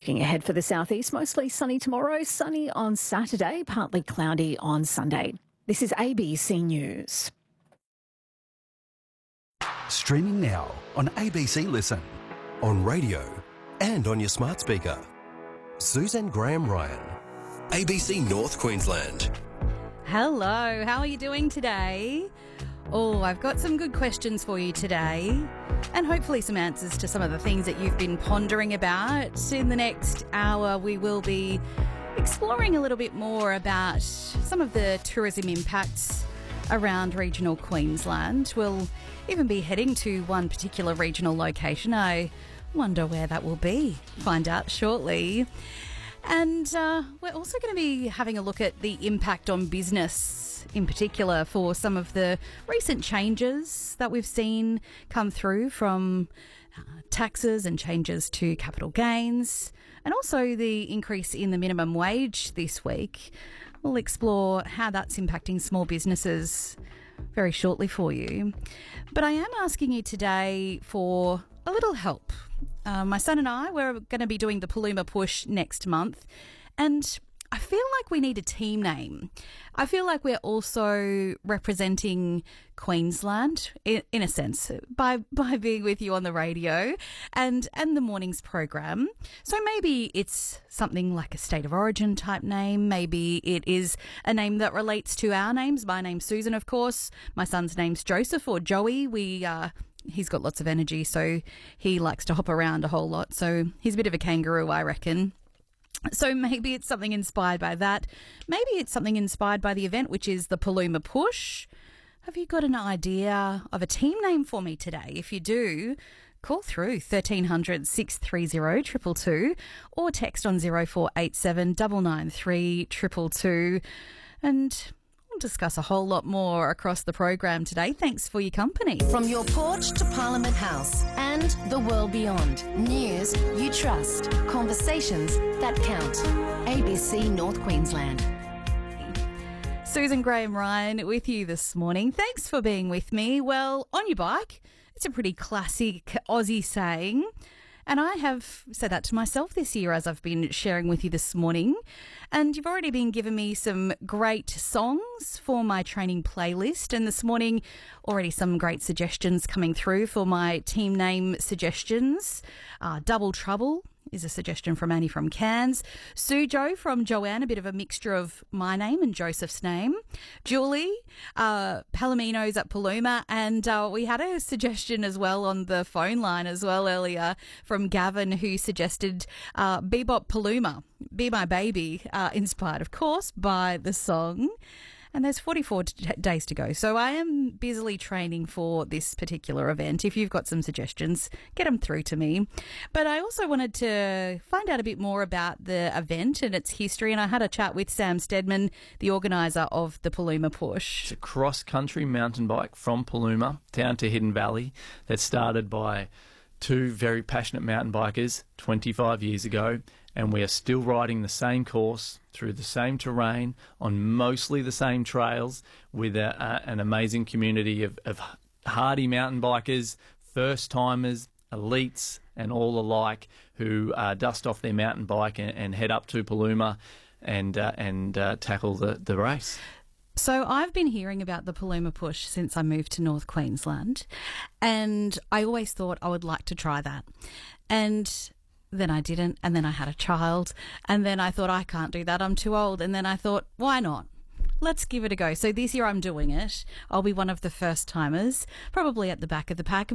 Looking ahead for the southeast, mostly sunny tomorrow, sunny on Saturday, partly cloudy on Sunday. This is ABC News. Streaming now on ABC Listen, on radio and on your smart speaker. Susan Graham-Ryan, ABC North Queensland. Hello, how are you doing today? Oh, I've got some good questions for you today and hopefully some answers to some of the things that you've been pondering about. In the next hour, we will be exploring a little bit more about some of the tourism impacts around regional Queensland. We'll even be heading to one particular regional location. I wonder where that will be. Find out shortly. And we're also going to be having a look at the impact on business, in particular for some of the recent changes that we've seen come through from taxes and changes to capital gains, and also the increase in the minimum wage this week. We'll explore how that's impacting small businesses very shortly for you. But I am asking you today for a little help. My son and I, we're going to be doing the Paluma Push next month, and I feel like we need a team name. I feel like we're also representing Queensland, in a sense, by being with you on the radio and the morning's program. So maybe it's something like a state of origin type name. Maybe it is a name that relates to our names. My name's Susan, of course. My son's name's Joseph or Joey. He's got lots of energy, so he likes to hop around a whole lot. So he's a bit of a kangaroo, I reckon. So maybe it's something inspired by that. Maybe it's something inspired by the event, which is the Paluma Push. Have you got an idea of a team name for me today? If you do, call through 1300 630 222 or text on 0487 993 222. And we'll discuss a whole lot more across the program today. Thanks for your company. From your porch to Parliament House and the world beyond. News you trust. Conversations that count. ABC North Queensland. Susan Graham-Ryan with you this morning. Thanks for being with me. Well, on your bike, it's a pretty classic Aussie saying. And I have said that to myself this year as I've been sharing with you this morning. And you've already been giving me some great songs for my training playlist. And this morning, already some great suggestions coming through for my team name suggestions. Double Trouble is a suggestion from Annie from Cairns. Sujo from Joanne, a bit of a mixture of my name and Joseph's name. Julie, Palomino's at Paluma. And we had a suggestion as well on the phone line as well earlier from Gavin, who suggested Bebop Paluma, Be My Baby, inspired, of course, by the song. And there's 44 days to go. So I am busily training for this particular event. If you've got some suggestions, get them through to me. But I also wanted to find out a bit more about the event and its history. And I had a chat with Sam Stedman, the organiser of the Paluma Push. It's a cross-country mountain bike from Paluma down to Hidden Valley that started by two very passionate mountain bikers 25 years ago, and we are still riding the same course through the same terrain on mostly the same trails with an amazing community of hardy mountain bikers, first-timers, elites and all alike who dust off their mountain bike and head up to Paluma and tackle the race. So I've been hearing about the Paluma Push since I moved to North Queensland, and I always thought I would like to try that. And then I didn't, and then I had a child, and then I thought I can't do that, I'm too old, and then I thought, why not? Let's give it a go. So this year I'm doing it. I'll be one of the first timers, probably at the back of the pack.